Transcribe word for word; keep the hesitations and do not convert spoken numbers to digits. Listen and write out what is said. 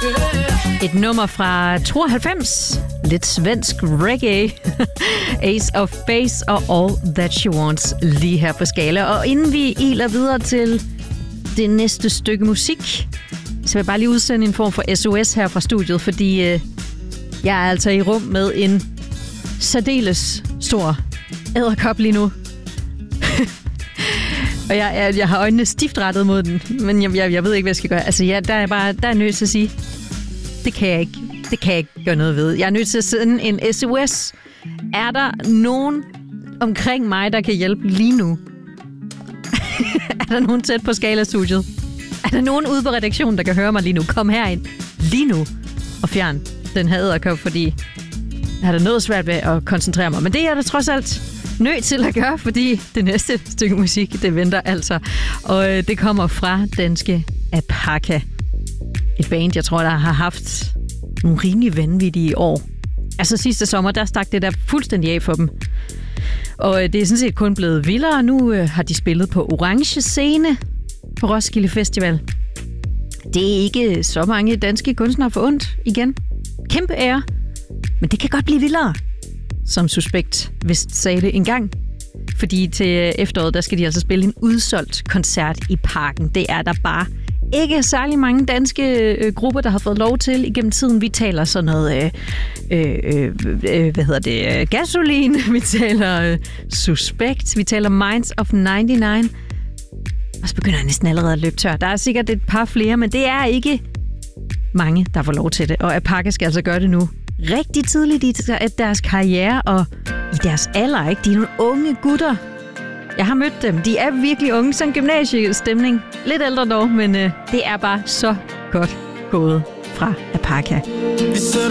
Et nummer fra tooghalvfems. Lidt svensk reggae. Ace of Base og All That She Wants lige her på Skala. Og inden vi iler videre til det næste stykke musik, så vil jeg bare lige udsende en form for S O S her fra studiet, fordi øh, jeg er altså i rum med en særdeles stor edderkop lige nu. Og jeg, jeg, jeg har øjnene stift rettet mod den, men jeg, jeg, jeg ved ikke, hvad jeg skal gøre. Altså, ja, der er bare der er nødt til at sige, det kan jeg ikke. Det kan jeg ikke gøre noget ved. Jeg er nødt til at sende en S O S. Er der nogen omkring mig, der kan hjælpe lige nu? Er der nogen tæt på Skala-studiet? Er der nogen ude på redaktionen, der kan høre mig lige nu? Kom herind lige nu og fjern den her edderkop, fordi jeg har da noget svært ved at koncentrere mig. Men det er jeg da trods alt nødt til at gøre, fordi det næste stykke musik, det venter altså. Og øh, det kommer fra danske Apaka. Et band, jeg tror, der har haft nogle rimelig vanvittige år. Altså sidste sommer, der stak det der fuldstændig af for dem. Og øh, det er sådan set kun blevet vildere. Nu øh, har de spillet på Orange Scene på Roskilde Festival. Det er ikke så mange danske kunstnere for ondt igen. Kæmpe ære. Men det kan godt blive vildere. Som Suspekt vist sagde det en gang. Fordi til efteråret, der skal de altså spille en udsolgt koncert i Parken. Det er der bare ikke særlig mange danske øh, grupper, der har fået lov til igennem tiden. Vi taler sådan noget, øh, øh, øh, hvad hedder det, øh, Gasolin, vi taler øh, Suspekt, vi taler Minds of nioghalvfems. Og så begynder jeg næsten allerede at løbe tør. Der er sikkert et par flere, men det er ikke mange, der får lov til det. Og Apaka skal altså gøre det nu rigtig tidligt i deres karriere og i deres alder, ikke? De er nogle unge gutter. Jeg har mødt dem. De er virkelig unge. Sådan en gymnasiestemning. Lidt ældre dog, men øh, det er bare så godt gået fra Apaka. Vi sætter